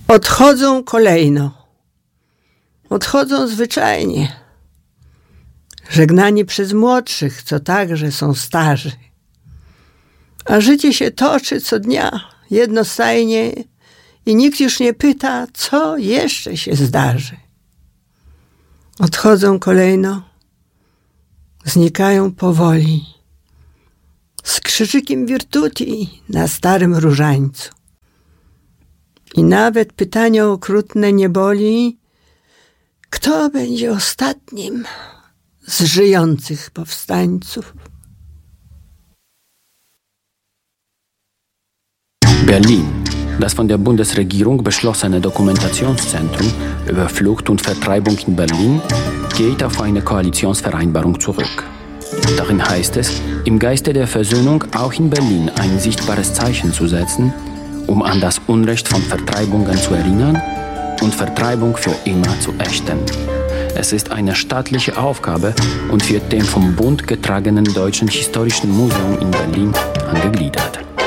Odchodzą kolejno. Odchodzą zwyczajnie. Żegnani przez młodszych, co także są starzy. A życie się toczy co dnia, jednostajnie i nikt już nie pyta, co jeszcze się zdarzy. Odchodzą kolejno, znikają powoli, z krzyżykiem virtuti na starym różańcu. I nawet pytanie okrutne nie boli, kto będzie ostatnim z żyjących powstańców. Berlin. Das von der Bundesregierung beschlossene Dokumentationszentrum über Flucht und Vertreibung in Berlin geht auf eine Koalitionsvereinbarung zurück. Darin heißt es, im Geiste der Versöhnung auch in Berlin ein sichtbares Zeichen zu setzen, um an das Unrecht von Vertreibungen zu erinnern und Vertreibung für immer zu ächten. Es ist eine staatliche Aufgabe und wird dem vom Bund getragenen Deutschen Historischen Museum in Berlin angegliedert.